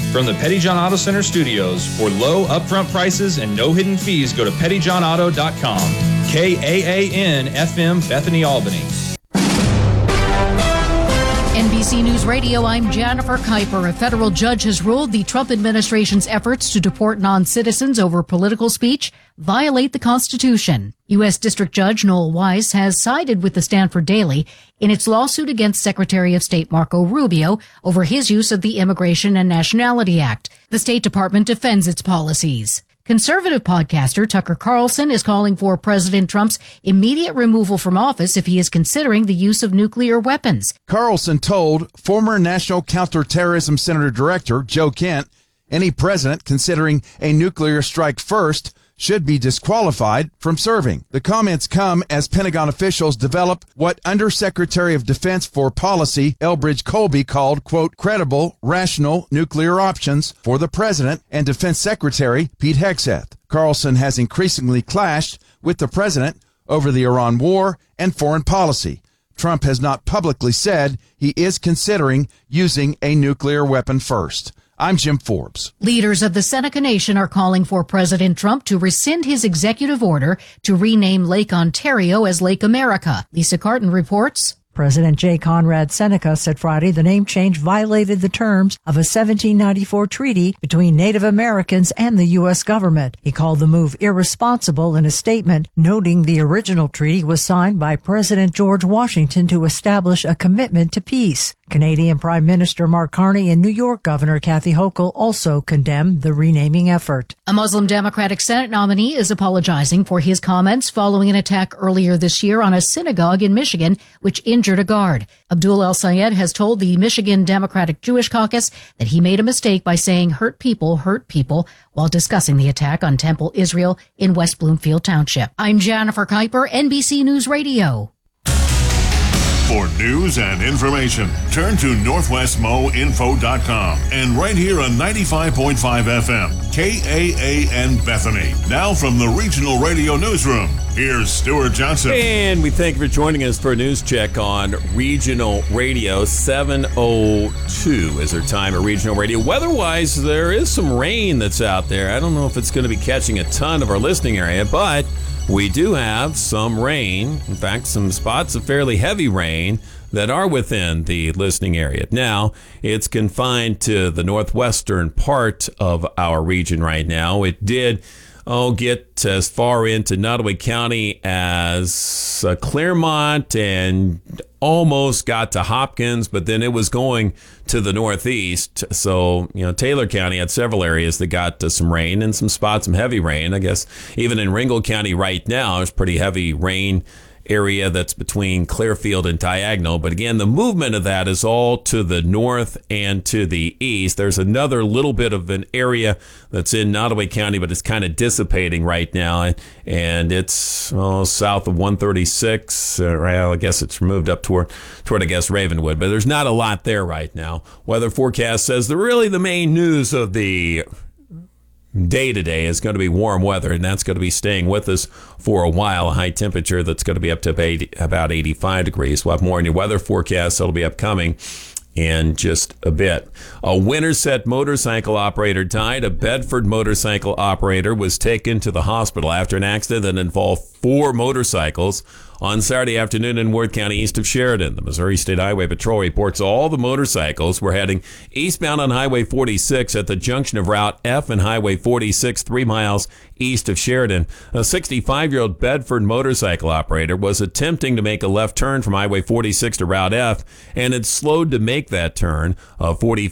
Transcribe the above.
From the Petty John Auto Center studios, for low upfront prices and no hidden fees, go to pettyjohnauto.com. KAAN FM, Bethany, Albany. NBC News Radio, I'm Jennifer Kuiper. A federal judge has ruled the Trump administration's efforts to deport non-citizens over political speech violate the Constitution. U.S. District Judge Noel Weiss has sided with the Stanford Daily in its lawsuit against Secretary of State Marco Rubio over his use of the Immigration and Nationality Act. The State Department defends its policies. Conservative podcaster Tucker Carlson is calling for President Trump's immediate removal from office if he is considering the use of nuclear weapons. Carlson told former National Counterterrorism Center Director Joe Kent any president considering a nuclear strike first should be disqualified from serving. The comments come as Pentagon officials develop what Undersecretary of Defense for Policy Elbridge Colby called, quote, credible, rational nuclear options for the president and Defense Secretary Pete Hegseth. Carlson has increasingly clashed with the president over the Iran war and foreign policy. Trump has not publicly said he is considering using a nuclear weapon first. I'm Jim Forbes. Leaders of the Seneca Nation are calling for President Trump to rescind his executive order to rename Lake Ontario as Lake America. Lisa Carton reports. President J. Conrad Seneca said Friday the name change violated the terms of a 1794 treaty between Native Americans and the U.S. government. He called the move irresponsible in a statement, noting the original treaty was signed by President George Washington to establish a commitment to peace. Canadian Prime Minister Mark Carney and New York Governor Kathy Hochul also condemned the renaming effort. A Muslim Democratic Senate nominee is apologizing for his comments following an attack earlier this year on a synagogue in Michigan, which injured a guard. Abdul El Sayed has told the Michigan Democratic Jewish Caucus that he made a mistake by saying hurt people while discussing the attack on Temple Israel in West Bloomfield Township. I'm Jennifer Kuiper, NBC News Radio. For news and information, turn to NorthwestMoInfo.com and right here on 95.5 FM, KAAN Bethany. Now from the Regional Radio Newsroom, here's Stuart Johnson. And we thank you for joining us for a news check on Regional Radio. 7:02 is our time at Regional Radio. Weather-wise, there is some rain that's out there. I don't know if it's going to be catching a ton of our listening area, but we do have some rain, in fact, some spots of fairly heavy rain that are within the listening area. Now, it's confined to the northwestern part of our region right now. It did get as far into Nottoway County as Claremont and almost got to Hopkins, but then it was going to the northeast. So, Taylor County had several areas that got some rain and some spots, some heavy rain. I guess even in Ringgold County right now, there's pretty heavy rain area that's between Clearfield and Diagonal. But again, the movement of that is all to the north and to the east. There's another little bit of an area that's in Nottoway County, but it's kind of dissipating right now. And it's south of 136. I guess it's moved up toward I guess, Ravenwood. But there's not a lot there right now. Weather forecast says the main news of the day today is going to be warm weather, and that's going to be staying with us for a while. A high temperature that's going to be up to about 85 degrees. We'll have more in your weather forecast that'll be upcoming in just a bit. A Winterset motorcycle operator died. A Bedford motorcycle operator was taken to the hospital after an accident that involved 4 motorcycles on Saturday afternoon in Worth County, east of Sheridan. The Missouri State Highway Patrol reports all the motorcycles were heading eastbound on Highway 46 at the junction of Route F and Highway 46, 3 miles east of Sheridan. A 65-year-old Bedford motorcycle operator was attempting to make a left turn from Highway 46 to Route F and had slowed to make that turn. A